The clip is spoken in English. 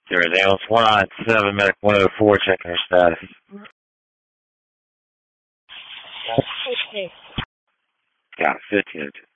Everything else 197, medic 104, checking her status. Okay. Got 15.